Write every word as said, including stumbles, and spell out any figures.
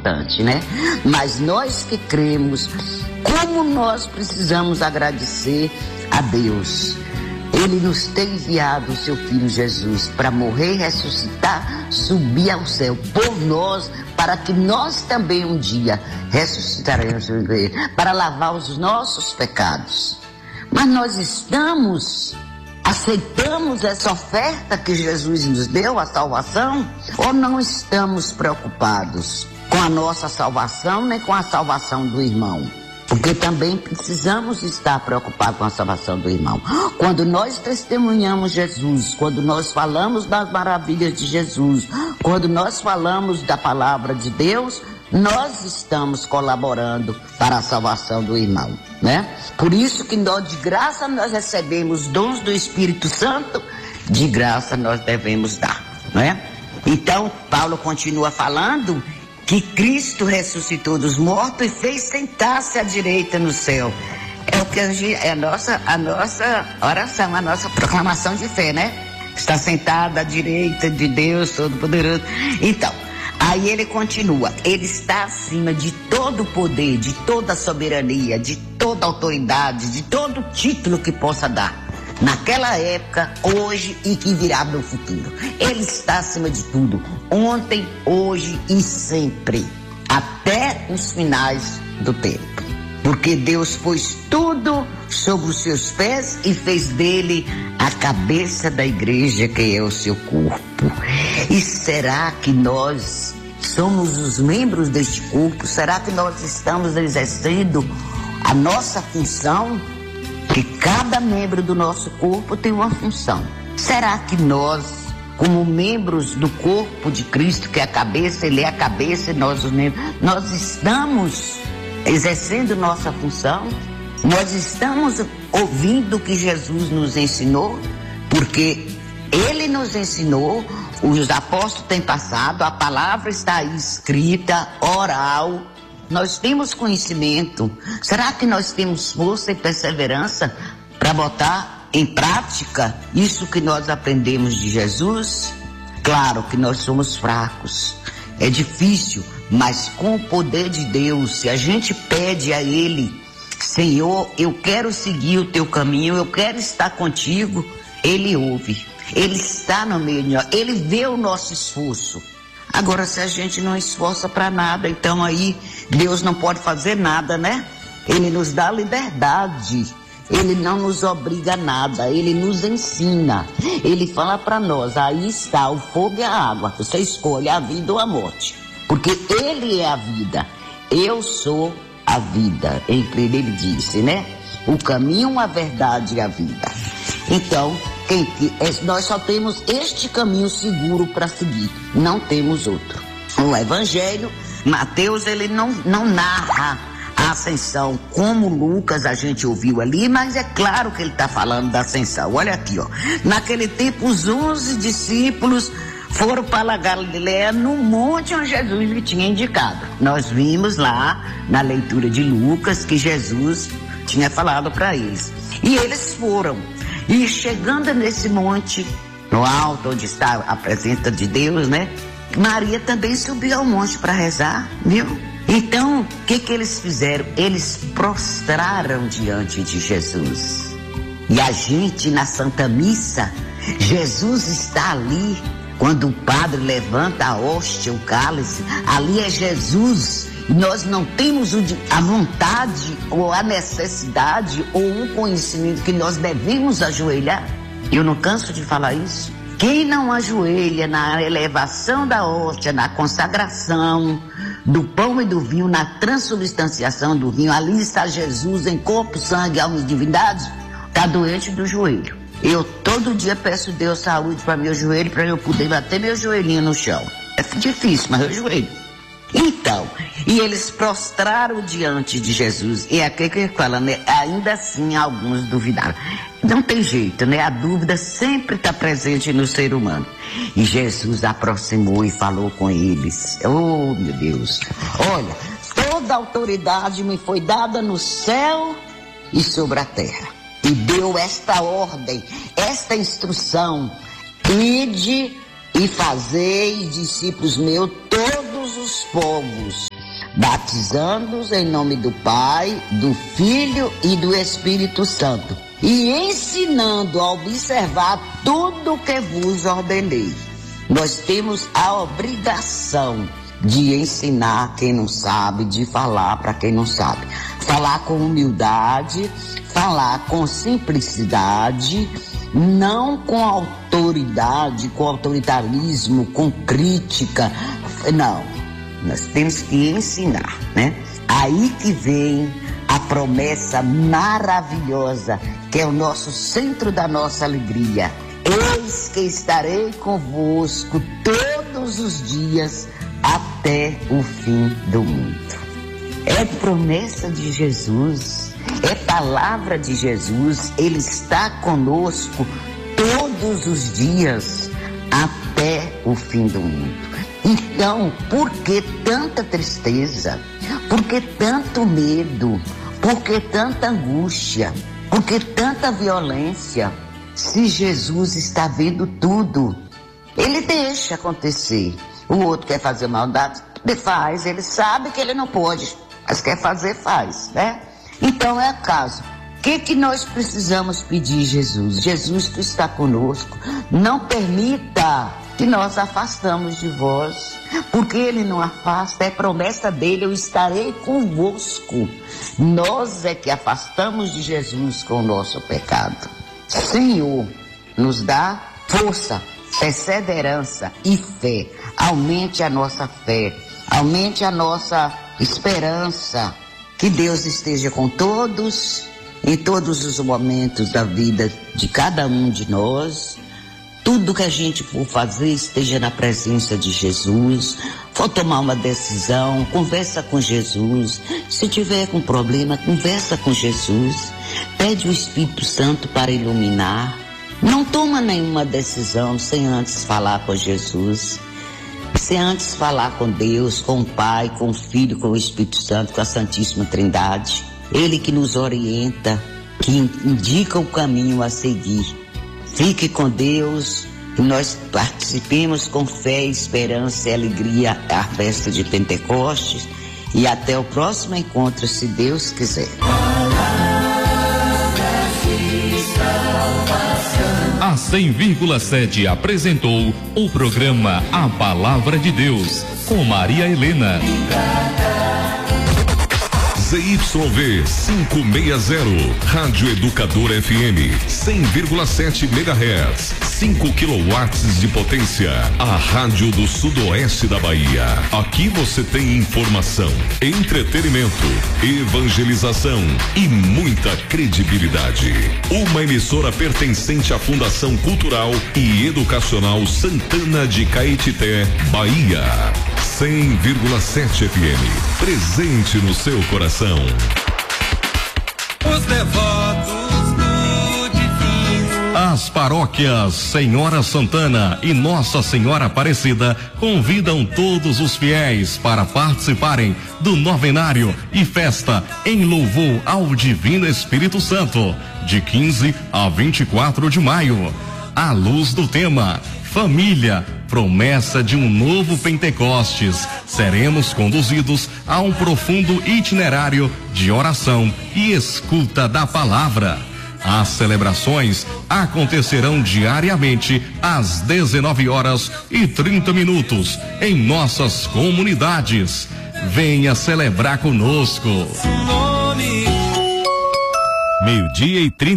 importante, né? Mas nós que cremos, como nós precisamos agradecer a Deus. Ele nos tem enviado o seu Filho Jesus para morrer, ressuscitar, subir ao céu por nós, para que nós também um dia ressuscitaremos para lavar os nossos pecados. Mas nós estamos, aceitamos essa oferta que Jesus nos deu, a salvação, ou não estamos preocupados com a nossa salvação, nem com a salvação do irmão? Porque também precisamos estar preocupados com a salvação do irmão. Quando nós testemunhamos Jesus, quando nós falamos das maravilhas de Jesus, quando nós falamos da palavra de Deus, nós estamos colaborando para a salvação do irmão, né? Por isso que nós, de graça, nós recebemos dons do Espírito Santo, de graça nós devemos dar, né? Então, Paulo continua falando que Cristo ressuscitou dos mortos e fez sentar-se à direita no céu. É o que a, gente, é a, nossa, a nossa oração, a nossa proclamação de fé, né? Está sentado à direita de Deus Todo-Poderoso. Então, aí ele continua, ele está acima de todo o poder, de toda a soberania, de toda a autoridade, de todo título que possa dar. Naquela época, hoje e que virá no futuro. Ele está acima de tudo, ontem, hoje e sempre, até os finais do tempo. Porque Deus pôs tudo sobre os seus pés e fez dele a cabeça da igreja, que é o seu corpo. E será que nós somos os membros deste corpo? Será que nós estamos exercendo a nossa função? Que cada membro do nosso corpo tem uma função. Será que nós, como membros do corpo de Cristo, que é a cabeça, ele é a cabeça e nós os membros, nós estamos exercendo nossa função? Nós estamos ouvindo o que Jesus nos ensinou? Porque ele nos ensinou, os apóstolos têm passado, a palavra está aí escrita, oral. Nós temos conhecimento. Será que nós temos força e perseverança para botar em prática isso que nós aprendemos de Jesus? Claro que nós somos fracos. É difícil, mas com o poder de Deus, se a gente pede a Ele, Senhor, eu quero seguir o teu caminho, eu quero estar contigo, Ele ouve. Ele está no meio de nós, Ele vê o nosso esforço. Agora, se a gente não esforça para nada, então aí Deus não pode fazer nada, né? Ele nos dá liberdade, Ele não nos obriga a nada, Ele nos ensina. Ele fala para nós, aí está o fogo e a água, você escolhe a vida ou a morte, porque Ele é a vida, eu sou a vida, ele disse, né? O caminho, a verdade e a vida. Então, Quem, nós só temos este caminho seguro para seguir, não temos outro. O Evangelho, Mateus, ele não, não narra a ascensão como Lucas a gente ouviu ali, mas é claro que ele está falando da ascensão. Olha aqui, ó. Naquele tempo, os onze discípulos foram para a Galileia, no monte onde Jesus lhe tinha indicado. Nós vimos lá na leitura de Lucas que Jesus tinha falado para eles. E eles foram. E chegando nesse monte, no alto onde está a presença de Deus, né? Maria também subiu ao monte para rezar, viu? Então, o que que eles fizeram? Eles prostraram diante de Jesus. E a gente na Santa Missa, Jesus está ali. Quando o padre levanta a hóstia, o cálice, ali é Jesus. E nós não temos a vontade ou a necessidade ou o conhecimento que nós devemos ajoelhar. Eu não canso de falar isso. Quem não ajoelha na elevação da hóstia, na consagração do pão e do vinho, na transubstanciação do vinho, ali está Jesus em corpo, sangue, alma e divindade, está doente do joelho. Eu todo dia peço Deus saúde para meu joelho, para eu poder bater meu joelhinho no chão. É difícil, mas eu joelho. Então, e eles prostraram diante de Jesus, e aqui que ele fala, né? Ainda assim alguns duvidaram. Não tem jeito, né? A dúvida sempre está presente no ser humano. E Jesus aproximou e falou com eles. Oh, meu Deus! Olha, toda a autoridade me foi dada no céu e sobre a terra. E deu esta ordem, esta instrução: ide e fazei discípulos meus todos os povos, batizando-os em nome do Pai, do Filho e do Espírito Santo, e ensinando a observar tudo o que vos ordenei. Nós temos a obrigação de ensinar quem não sabe, de falar para quem não sabe. Falar com humildade, falar com simplicidade, não com autoridade, com autoritarismo, com crítica. Não, nós temos que ensinar, né? Aí que vem a promessa maravilhosa, que é o nosso centro da nossa alegria. Eis que estarei convosco todos os dias até o fim do mundo. É promessa de Jesus, é palavra de Jesus. Ele está conosco todos os dias até o fim do mundo. Então, por que tanta tristeza? Por que tanto medo? Por que tanta angústia? Por que tanta violência? Se Jesus está vendo tudo, ele deixa acontecer. O outro quer fazer maldade, ele faz, ele sabe que ele não pode, mas quer fazer, faz, né? Então é acaso. O que que nós precisamos pedir, Jesus? Jesus, tu está conosco, não permita que nós afastamos de vós, porque ele não afasta, é promessa dele, eu estarei convosco. Nós é que afastamos de Jesus com o nosso pecado. Senhor, nos dá força, perseverança e fé. Aumente a nossa fé, aumente a nossa esperança. Que Deus esteja com todos, em todos os momentos da vida de cada um de nós. Tudo que a gente for fazer esteja na presença de Jesus. For tomar uma decisão, conversa com Jesus. Se tiver com problema, conversa com Jesus. Pede o Espírito Santo para iluminar. Não toma nenhuma decisão sem antes falar com Jesus. Sem antes falar com Deus, com o Pai, com o Filho, com o Espírito Santo, com a Santíssima Trindade. Ele que nos orienta, que indica o caminho a seguir. Fique com Deus, e nós participemos com fé, esperança e alegria a festa de Pentecostes. E até o próximo encontro, se Deus quiser. A cem vírgula sete apresentou o programa A Palavra de Deus, com Maria Helena. Z Y V quinhentos e sessenta, Rádio Educador F M, cem vírgula sete megahertz, cinco quilowatts de potência. A rádio do sudoeste da Bahia. Aqui você tem informação, entretenimento, evangelização e muita credibilidade. Uma emissora pertencente à Fundação Cultural e Educacional Santana de Caetité, Bahia. cem vírgula sete F M, presente no seu coração. Os devotos do divino. As paróquias Senhora Santana e Nossa Senhora Aparecida convidam todos os fiéis para participarem do novenário e festa em louvor ao Divino Espírito Santo, de quinze a vinte e quatro de maio. À luz do tema Família, promessa de um novo Pentecostes, seremos conduzidos a um profundo itinerário de oração e escuta da palavra. As celebrações acontecerão diariamente às dezenove horas e trinta minutos em nossas comunidades. Venha celebrar conosco. Nome. Meio-dia e trinta.